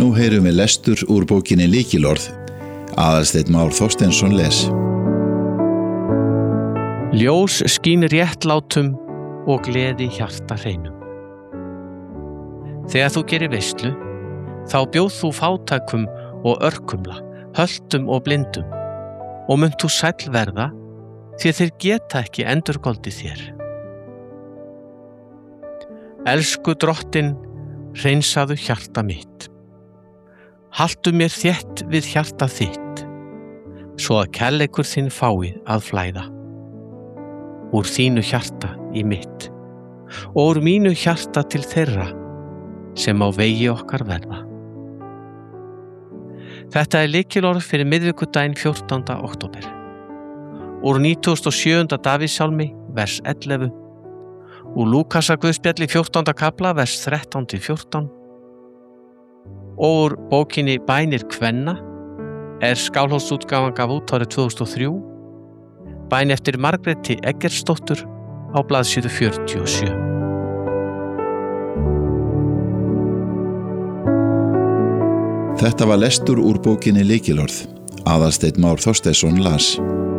Nú heyrum við lestur úr bókinni Lykilorð. Aðalsteinn Már Þorsteinsson les. Ljós skín réttlátum og gleði hjarta hreinum. Þegar þú gerir veislu, þá bjóð þú fátækum og örkumla, höldum og blindum, og munt þú sæll verða, því þeir geta ekki endurgoldið þér. Elsku Drottinn, hreinsaðu hjarta mitt. Haltu mér þétt við hjarta þitt, svo að kærleikur þinn fái að flæða. Úr þínu hjarta í mitt, og úr mínu hjarta til þeirra, sem á vegi okkar verða. Þetta lykilorð fyrir miðvikudaginn 14. október. Úr 97. Davíðssálmi, vers 11, úr Lúkasarguðspjalli 14. kafla, vers 13-14, og úr bókinni Bænir kvenna, Skálholtsútgáfan gaf út árið 2003, bæn eftir Margréti Eggertsdóttur á blaðsíðu 47. Þetta var lestur úr bókinni Lykilorð. Aðalsteinn Már Þorsteinsson las.